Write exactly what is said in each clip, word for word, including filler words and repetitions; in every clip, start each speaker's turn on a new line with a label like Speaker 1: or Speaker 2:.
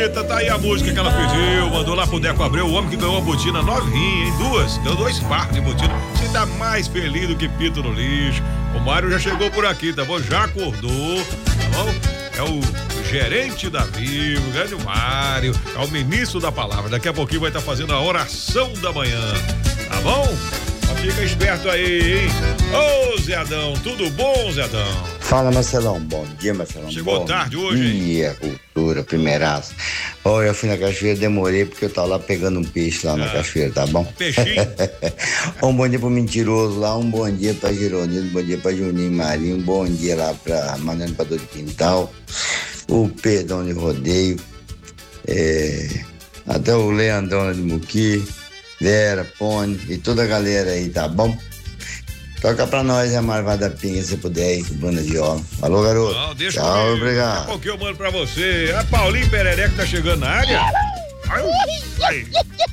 Speaker 1: Anitta, tá aí a música que ela pediu, mandou lá pro Deco Abreu, o homem que ganhou a botina novinha, hein? Duas, ganhou dois par de botina. Você tá mais feliz do que pito no lixo. O Mário já chegou por aqui, tá bom? Já acordou, tá bom? É o gerente da Vivo, o grande Mário, é o ministro da palavra. Daqui a pouquinho vai estar fazendo a oração da manhã, tá bom? Então fica esperto aí, hein? Ô, Zé Adão, tudo bom, Zé Adão?
Speaker 2: Fala, Marcelão. Bom dia, Marcelão.
Speaker 1: Chegou
Speaker 2: bom
Speaker 1: tarde hoje, hein?
Speaker 2: dia, cultura, primeiraço. Olha, eu fui na cachoeira, demorei porque eu tava lá pegando um peixe lá ah, na cachoeira, tá bom?
Speaker 1: Peixinho.
Speaker 2: Um bom dia pro mentiroso lá, um bom dia pra Gironildo, um bom dia pra Juninho Marinho, um bom dia lá pra Manando Pador de Quintal, o Pedrão de Rodeio, é, até o Leandrão de Muqui, Vera, Pone e toda a galera aí, tá bom? Toca pra nós, é a Marvada Pinha, se puder aí, banda de viola. Falou, garoto.
Speaker 1: Não, deixa
Speaker 2: Tchau,
Speaker 1: comigo.
Speaker 2: obrigado.
Speaker 1: Daqui a pouquinho eu mando pra você. A Paulinho Perereca tá chegando na área. Ai,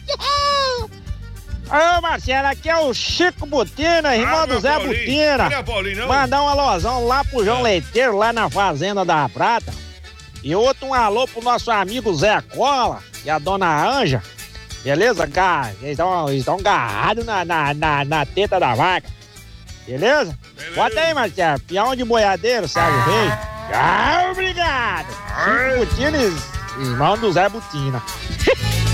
Speaker 3: Ô, Marcelo, aqui é o Chico Butina, irmão
Speaker 1: ah,
Speaker 3: do Zé
Speaker 1: Paulinho.
Speaker 3: Butina.
Speaker 1: Não é Paulinho, não?
Speaker 3: Mandar um alôzão lá pro João
Speaker 1: Ah.
Speaker 3: Leiteiro, lá na Fazenda da Prata. E outro um alô pro nosso amigo Zé Cola e a dona Anja. Beleza? Ga- Eles estão agarrados na, na, na, na teta da vaca. Beleza?
Speaker 1: Beleza.
Speaker 3: Bota aí, Marcelo. Peão de boiadeiro, Sérgio Reis. Tchau, obrigado. Chico Butina, irmão do Zé Butina.